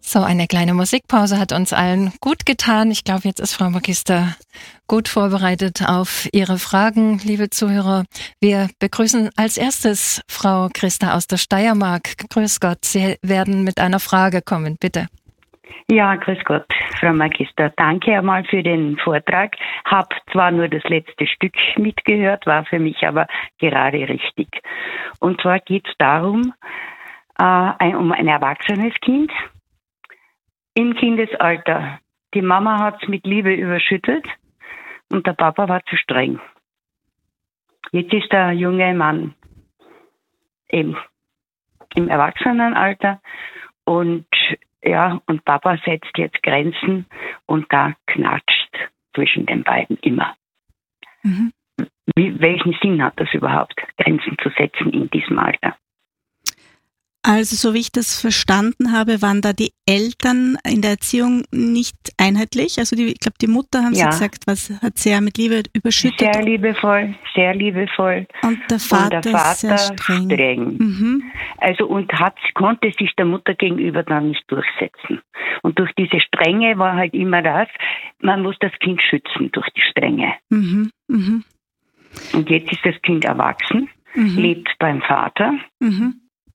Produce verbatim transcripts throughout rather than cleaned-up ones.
So, eine kleine Musikpause hat uns allen gut getan. Ich glaube, jetzt ist Frau Magister gut vorbereitet auf Ihre Fragen, liebe Zuhörer. Wir begrüßen als erstes Frau Christa aus der Steiermark. Grüß Gott, Sie werden mit einer Frage kommen, bitte. Ja, grüß Gott, Frau Magister. Danke einmal für den Vortrag. Hab zwar nur das letzte Stück mitgehört, war für mich aber gerade richtig. Und zwar geht es darum, äh, ein, um ein erwachsenes Kind im Kindesalter. Die Mama hat es mit Liebe überschüttet und der Papa war zu streng. Jetzt ist der junge Mann eben im Erwachsenenalter und ja, und Papa setzt jetzt Grenzen und da knatscht zwischen den beiden immer. Mhm. Wie, welchen Sinn hat das überhaupt, Grenzen zu setzen in diesem Alter? Also so wie ich das verstanden habe, waren da die Eltern in der Erziehung nicht einheitlich. Also die, ich glaube, die Mutter, haben ja. Sie gesagt, was hat sehr mit Liebe überschüttet. Sehr liebevoll, sehr liebevoll. Und der Vater, und der Vater sehr streng. streng. Mhm. Also und hat, konnte sich der Mutter gegenüber dann nicht durchsetzen. Und durch diese Strenge war halt immer das, man muss das Kind schützen durch die Strenge. Mhm. Mhm. Und jetzt ist das Kind erwachsen, mhm. lebt beim Vater. Mhm.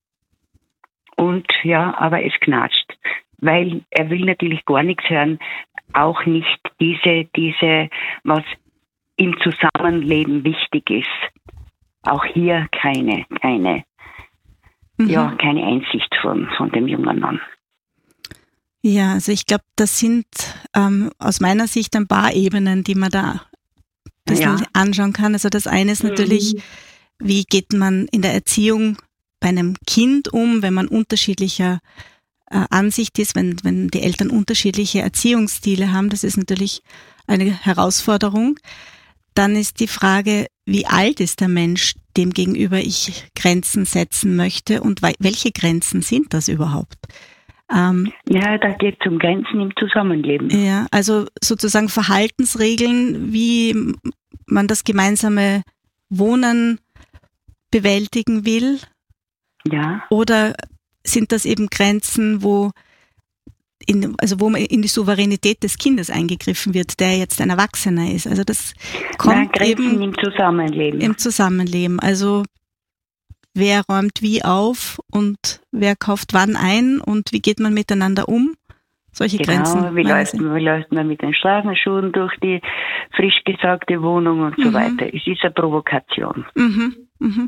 Und ja, aber es knatscht, weil er will natürlich gar nichts hören, auch nicht diese, diese, was im Zusammenleben wichtig ist. Auch hier keine, keine, mhm. ja, keine Einsicht von, von dem jungen Mann. Ja, also ich glaube, das sind ähm, aus meiner Sicht ein paar Ebenen, die man da ein bisschen ja. anschauen kann. Also das eine ist natürlich, mhm. wie geht man in der Erziehung bei einem Kind um, wenn man unterschiedlicher äh, Ansicht ist, wenn, wenn die Eltern unterschiedliche Erziehungsstile haben. Das ist natürlich eine Herausforderung. Dann ist die Frage, wie alt ist der Mensch, dem gegenüber ich Grenzen setzen möchte und welche Grenzen sind das überhaupt? Ähm, ja, da geht es um Grenzen im Zusammenleben. Ja, also sozusagen Verhaltensregeln, wie man das gemeinsame Wohnen bewältigen will. Ja. Oder sind das eben Grenzen, wo in, also wo man in die Souveränität des Kindes eingegriffen wird, der jetzt ein Erwachsener ist? Also das kommt Nein, eben im Zusammenleben. Im Zusammenleben. Also wer räumt wie auf und wer kauft wann ein und wie geht man miteinander um? Solche genau, Grenzen. Wie läuft, wie läuft man mit den Straßenschuhen durch die frisch gesagte Wohnung und so mhm. weiter? Es ist eine Provokation. Mhm. Mhm.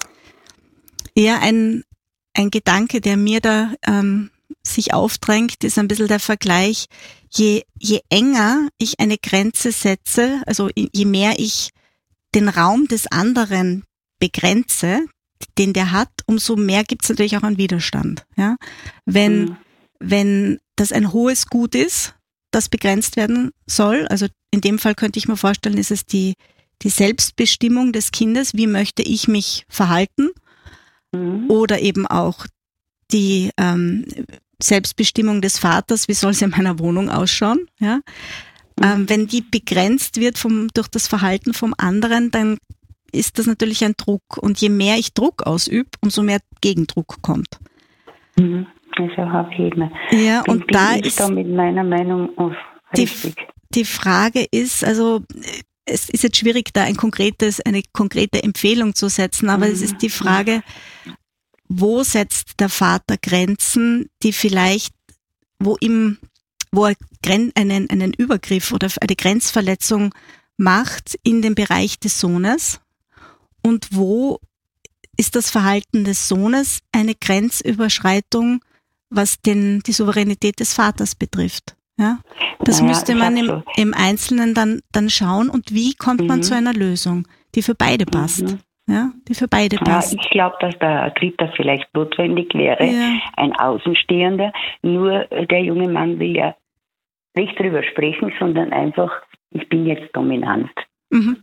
Ja, ein, ein Gedanke, der mir da ähm, sich aufdrängt, ist ein bisschen der Vergleich. Je, je enger ich eine Grenze setze, also je mehr ich den Raum des anderen begrenze, den der hat, umso mehr gibt es natürlich auch einen Widerstand. Ja? Wenn, mhm. wenn das ein hohes Gut ist, das begrenzt werden soll, also in dem Fall könnte ich mir vorstellen, ist es die, die Selbstbestimmung des Kindes, wie möchte ich mich verhalten? Oder eben auch die ähm, Selbstbestimmung des Vaters, wie soll es in meiner Wohnung ausschauen? Ja? Mhm. Ähm, wenn die begrenzt wird vom, durch das Verhalten vom anderen, dann ist das natürlich ein Druck. Und je mehr ich Druck ausübe, umso mehr Gegendruck kommt. Mhm. Also auf jeden Fall. Ja, bin, und bin da ich ist da mit meiner Meinung auf richtig. Die, die Frage ist, also es ist jetzt schwierig, da ein konkretes, eine konkrete Empfehlung zu setzen, aber mhm. es ist die Frage, wo setzt der Vater Grenzen, die vielleicht, wo ihm, wo er einen, einen Übergriff oder eine Grenzverletzung macht in dem Bereich des Sohnes und wo ist das Verhalten des Sohnes eine Grenzüberschreitung, was den, die Souveränität des Vaters betrifft. Ja? Das naja, müsste man im, im Einzelnen dann, dann schauen und wie kommt mhm. man zu einer Lösung, die für beide passt. Mhm. Ja, die für beide passt. Ja, ich glaube, dass der Dritter vielleicht notwendig wäre, ja. ein Außenstehender. Nur der junge Mann will ja nicht drüber sprechen, sondern einfach, ich bin jetzt dominant. Mhm.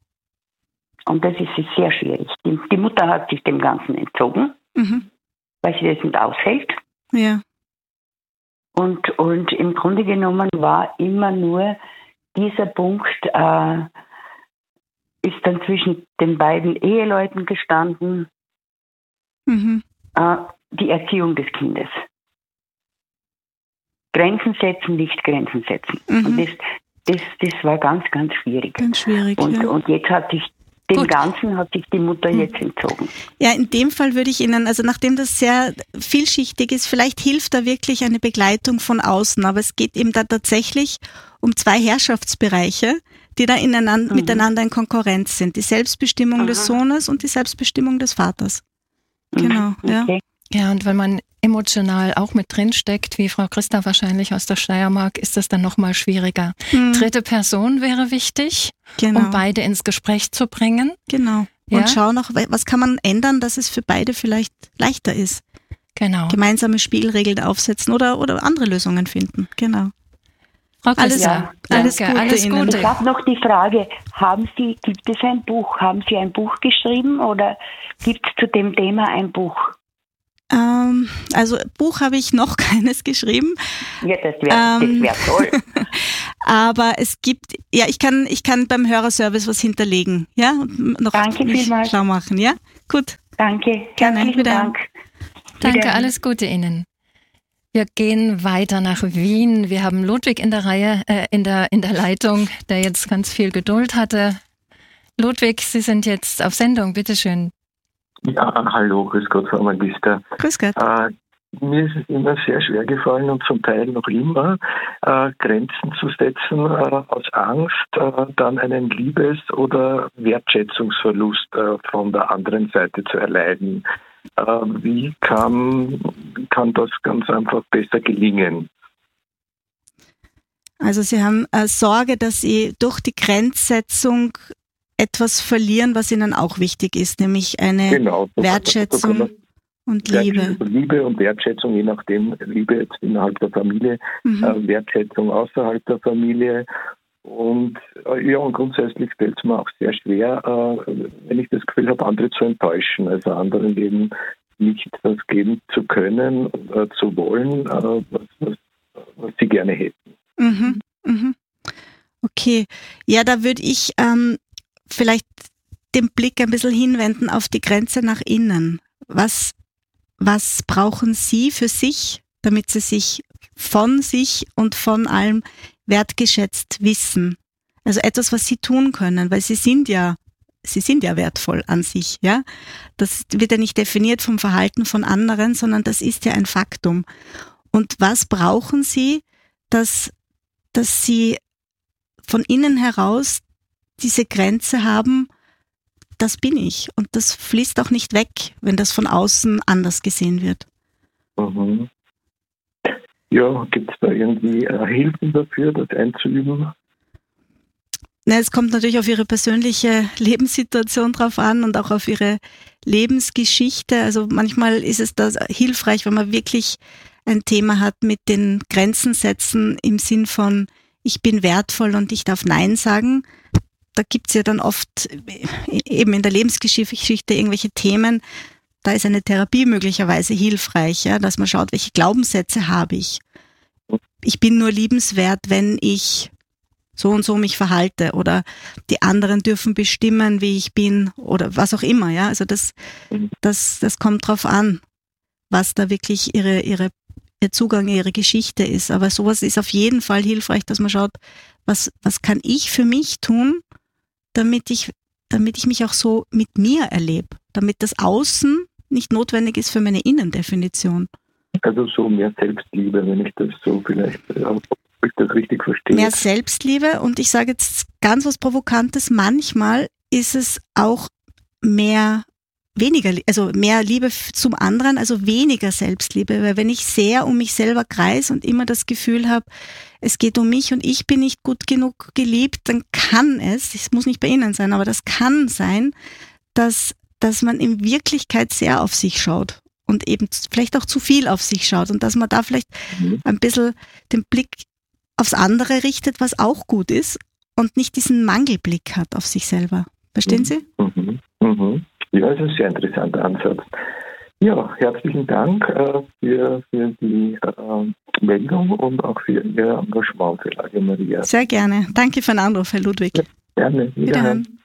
Und das ist sehr schwierig. Die, die Mutter hat sich dem Ganzen entzogen, mhm. weil sie das nicht aushält. Ja. Und, und im Grunde genommen war immer nur dieser Punkt, äh, ist dann zwischen den beiden Eheleuten gestanden, mhm. äh, die Erziehung des Kindes. Grenzen setzen, nicht Grenzen setzen. Mhm. Und das, das, das war ganz, ganz schwierig. Ganz schwierig, und, ja. und jetzt hat sich Dem Gut. Ganzen hat sich die Mutter jetzt entzogen. Ja, in dem Fall würde ich Ihnen, also nachdem das sehr vielschichtig ist, vielleicht hilft da wirklich eine Begleitung von außen, aber es geht eben da tatsächlich um zwei Herrschaftsbereiche, die da ineinander, mhm. miteinander in Konkurrenz sind. Die Selbstbestimmung Aha. des Sohnes und die Selbstbestimmung des Vaters. Mhm. Genau, okay. ja. Ja, und wenn man emotional auch mit drin steckt, wie Frau Christa wahrscheinlich aus der Steiermark, ist das dann nochmal schwieriger. Mhm. Dritte Person wäre wichtig, genau. um beide ins Gespräch zu bringen. Genau. Ja? Und schau noch, was kann man ändern, dass es für beide vielleicht leichter ist. Genau. Gemeinsame Spielregeln aufsetzen oder, oder andere Lösungen finden. Genau. Frau Christa, alles, ja. alles Danke, Gute alles Ihnen. Gute. Ich habe noch die Frage, haben Sie, gibt es ein Buch? Haben Sie ein Buch geschrieben oder gibt es zu dem Thema ein Buch? Ähm, also Buch habe ich noch keines geschrieben. Ja, das wäre ähm, wär toll. Aber es gibt, ja, ich kann, ich kann beim Hörerservice was hinterlegen, ja, und noch Danke vielmals. Schlau machen, ja, gut. Danke, Gerne. herzlichen Wieder. Dank. Danke, Wieder. alles Gute Ihnen. Wir gehen weiter nach Wien. Wir haben Ludwig in der Reihe, äh, in der in der Leitung, der jetzt ganz viel Geduld hatte. Ludwig, Sie sind jetzt auf Sendung, bitteschön. Ja, hallo, grüß Gott, Frau Magister. Grüß Gott. Äh, mir ist es immer sehr schwer gefallen und zum Teil noch immer, äh, Grenzen zu setzen, äh, aus Angst, äh, dann einen Liebes- oder Wertschätzungsverlust äh, von der anderen Seite zu erleiden. Äh, wie kann, wie kann das ganz einfach besser gelingen? Also Sie haben äh, Sorge, dass Sie durch die Grenzsetzung etwas verlieren, was Ihnen auch wichtig ist, nämlich eine genau, so Wertschätzung so und Liebe. Liebe und Wertschätzung, je nachdem, Liebe jetzt innerhalb der Familie, mhm. äh, Wertschätzung außerhalb der Familie. Und äh, ja, und grundsätzlich fällt es mir auch sehr schwer, äh, wenn ich das Gefühl habe, andere zu enttäuschen, also anderen eben nicht das geben zu können, äh, zu wollen, äh, was, was, was sie gerne hätten. Mhm. Mhm. Okay, ja, da würde ich ähm, vielleicht den Blick ein bisschen hinwenden auf die Grenze nach innen. Was, was brauchen Sie für sich, damit Sie sich von sich und von allem wertgeschätzt wissen? Also etwas, was Sie tun können, weil Sie sind ja, Sie sind ja wertvoll an sich, ja? Das wird ja nicht definiert vom Verhalten von anderen, sondern das ist ja ein Faktum. Und was brauchen Sie, dass, dass Sie von innen heraus diese Grenze haben, das bin ich. Und das fließt auch nicht weg, wenn das von außen anders gesehen wird. Mhm. Ja, gibt es da irgendwie äh, Hilfen dafür, das einzuüben? Na, es kommt natürlich auf Ihre persönliche Lebenssituation drauf an und auch auf Ihre Lebensgeschichte. Also manchmal ist es da hilfreich, wenn man wirklich ein Thema hat mit den Grenzen setzen im Sinn von, ich bin wertvoll und ich darf Nein sagen. Da gibt's ja dann oft eben in der Lebensgeschichte irgendwelche Themen, da ist eine Therapie möglicherweise hilfreich, ja, dass man schaut, welche Glaubenssätze habe ich. Ich bin nur liebenswert, wenn ich so und so mich verhalte oder die anderen dürfen bestimmen, wie ich bin oder was auch immer, ja. Also das, das, das kommt drauf an, was da wirklich ihre, ihre, ihr Zugang, ihre Geschichte ist. Aber sowas ist auf jeden Fall hilfreich, dass man schaut, was, was kann ich für mich tun, damit ich, damit ich mich auch so mit mir erlebe, damit das Außen nicht notwendig ist für meine Innendefinition. Also so mehr Selbstliebe, wenn ich das so vielleicht, ob ich das richtig verstehe. Mehr Selbstliebe und ich sage jetzt ganz was Provokantes, manchmal ist es auch mehr weniger, also mehr Liebe zum anderen, also weniger Selbstliebe, weil wenn ich sehr um mich selber kreise und immer das Gefühl habe, es geht um mich und ich bin nicht gut genug geliebt, dann kann es, es muss nicht bei Ihnen sein, aber das kann sein, dass, dass man in Wirklichkeit sehr auf sich schaut und eben vielleicht auch zu viel auf sich schaut und dass man da vielleicht mhm. ein bisschen den Blick aufs andere richtet, was auch gut ist und nicht diesen Mangelblick hat auf sich selber. Verstehen mhm. Sie? Mhm. Mhm. Ja, das ist ein sehr interessanter Ansatz. Ja, herzlichen Dank äh, für, für die äh, Meldung und auch für Ihr Engagement für Radio Maria. Sehr gerne. Danke für den Anruf, Herr Ludwig. Ja, gerne. Wiederhören. Wiederhören.